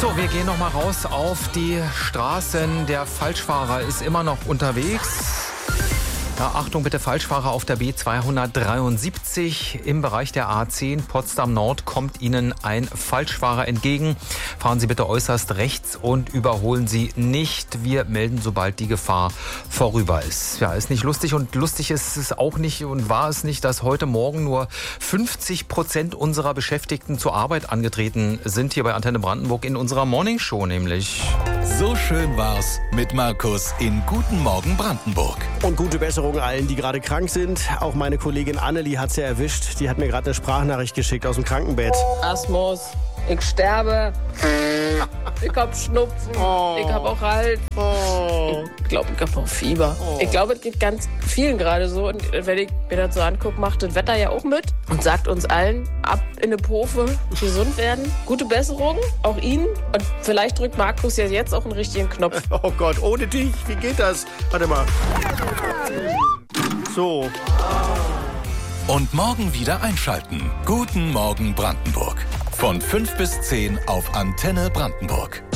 So, wir gehen noch mal raus auf die Straßen. Der Falschfahrer ist immer noch unterwegs. Ja, Achtung bitte, Falschfahrer auf der B273 im Bereich der A10 Potsdam Nord kommt Ihnen ein Falschfahrer entgegen. Fahren Sie bitte äußerst rechts und überholen Sie nicht. Wir melden, sobald die Gefahr vorüber ist. Ja, ist nicht lustig und lustig ist es auch nicht und war es nicht, dass heute Morgen nur 50% unserer Beschäftigten zur Arbeit angetreten sind hier bei Antenne Brandenburg in unserer Morningshow nämlich. So schön war's mit Markus in Guten Morgen Brandenburg. Und gute Besserung allen, die gerade krank sind. Auch meine Kollegin Annelie hat's ja erwischt. Die hat mir gerade eine Sprachnachricht geschickt aus dem Krankenbett. Asthmus, ich sterbe. Ich hab Schnupfen. Ich hab auch Hals. Ich glaube, ich hab auch Fieber. Ich glaube, es geht ganz vielen gerade so. Und wenn ich mir das so angucke, macht das Wetter ja auch mit und sagt uns allen, ab in eine Pofe, gesund werden. Gute Besserung, auch Ihnen. Und vielleicht drückt Markus ja jetzt auch einen richtigen Knopf. Oh Gott, ohne dich, wie geht das? Warte mal. So. Und morgen wieder einschalten. Guten Morgen Brandenburg. Von 5 bis 10 auf Antenne Brandenburg.